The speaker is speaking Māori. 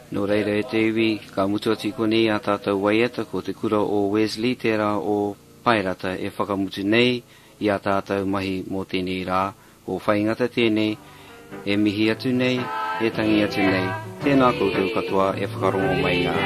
No reira e te iwi ka mutua tiku ni a tātou waiata ko te kura o Wesley tērā o Pairata e whakamutu nei i a tātou mahi mō tēnei rā. O whaingata tēnei e mihi atu nei, e tangi atu nei, tēnā koutou katoa e whakarongo mai ngā.